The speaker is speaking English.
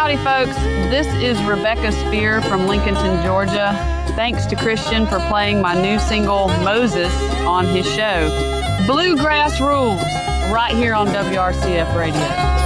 Howdy, folks. This is Rebecca Spear from Lincolnton, Georgia. Thanks to Christian for playing my new single, Moses, on his show. Bluegrass Rules, right here on WRCF Radio.